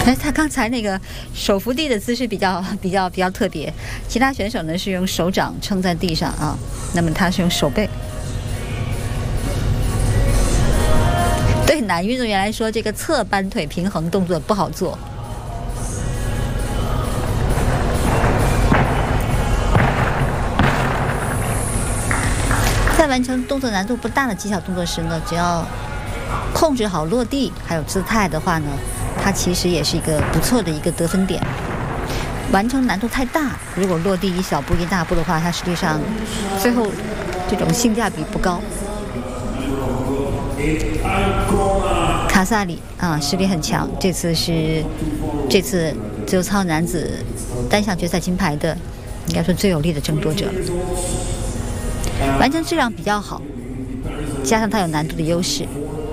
他刚才那个手扶地的姿势比较特别，其他选手呢是用手掌撑在地上啊，那么他是用手背。对男运动员来说，这个侧搬腿平衡动作不好做。在完成动作难度不大的技巧动作时呢，只要控制好落地还有姿态的话呢，它其实也是一个不错的一个得分点。完成难度太大，如果落地一小步一大步的话，它实际上最后这种性价比不高。卡萨里啊，实力很强，这次自由操男子单项决赛金牌的，应该说最有力的争夺者。完成质量比较好，加上它有难度的优势。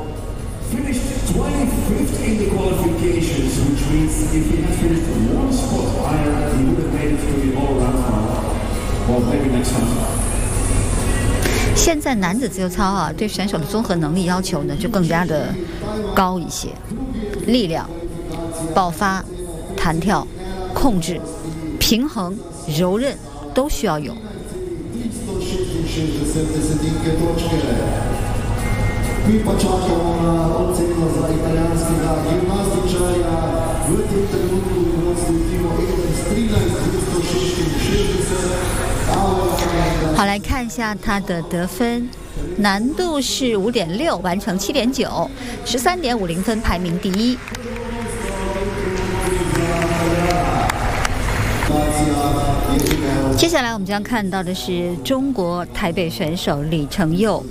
现在男子自由操啊，对选手的综合能力要求呢就更加的高一些，力量、爆发、弹跳、控制、平衡、柔韧都需要有。好，来看一下他的得分，难度是5.6，完成7.9，13.50分，排名第一。接下来我们将看到的是中国台北选手李成佑。